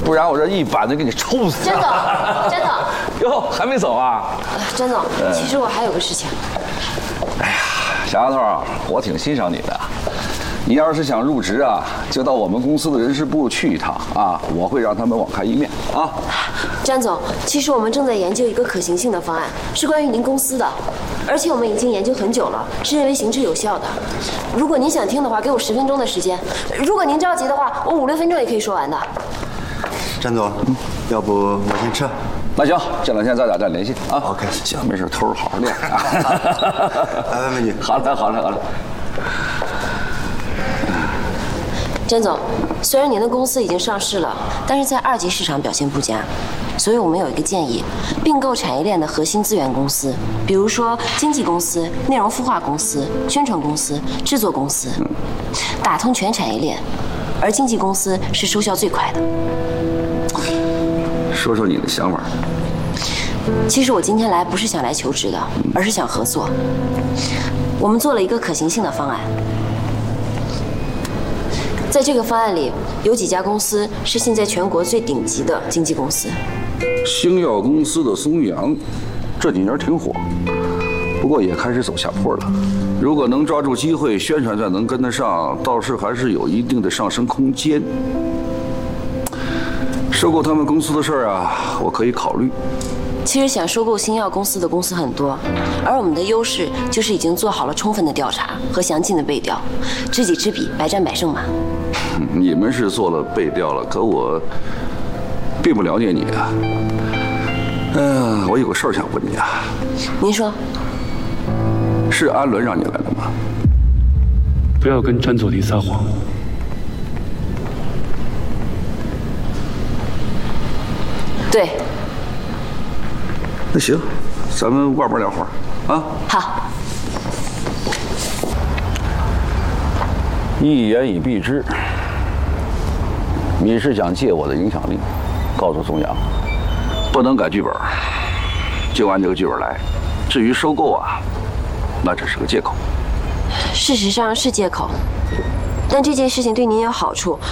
不然我这一板子给你抽死。 詹总，詹总， 哟，还没走啊？ 詹总，其实我还有个事情。 哎呀，小丫头，我挺欣赏你的。你要是想入职啊，就到我们公司的人事部去一趟啊，我会让他们网开一面啊。 詹总，其实我们正在研究一个可行性的方案，是关于您公司的，而且我们已经研究很久了，是认为行之有效的。如果您想听的话，给我10分钟的时间；如果您着急的话，我5、6分钟也可以说完的。 詹总，要不我先撤？ 那行，这2天咱俩再联系啊。 OK， 行，没事，偷着好好练啊。 来，美女。 好嘞，好嘞，好嘞。 詹总，虽然您的公司已经上市了，但是在2级市场表现不佳，所以我们有一个建议，并购产业链的核心资源公司，比如说经纪公司、内容孵化公司、宣传公司、制作公司，打通全产业链，而经纪公司是收效最快的。 说说你的想法。 其实我今天来不是想来求职的，而是想合作。我们做了一个可行性的方案。在这个方案里，有几家公司是现在全国最顶级的经纪公司。 星耀公司的松阳，这几年挺火，不过也开始走下坡了。如果能抓住机会，宣传再能跟得上，倒是还是有一定的上升空间。收购他们公司的事儿啊，我可以考虑。 其实想收购星耀公司的公司很多，而我们的优势就是已经做好了充分的调查和详尽的背调，知己知彼，百战百胜嘛。 你们是做了背调了，可我并不了解你啊。我有个事儿想问你啊。 您说。 是安伦让你来的吗？ 不要跟詹佐迪撒谎。 对。 那行，咱们外边聊会儿啊。 好。 一言以蔽之，你是想借我的影响力，告诉松阳，不能改剧本，就按这个剧本来。至于收购啊，那只是个借口。 事实上是借口，但这件事情对您有好处，